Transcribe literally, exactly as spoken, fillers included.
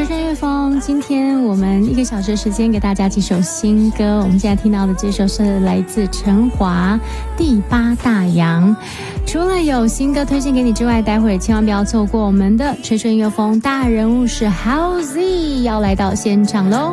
吹吹乐风，今天我们一个小时的时间给大家几首新歌。我们现在听到的这首是来自陈华《第八大洋》。除了有新歌推荐给你之外，待会儿千万不要错过我们的吹吹乐风大人物是 Howzy 要来到现场喽。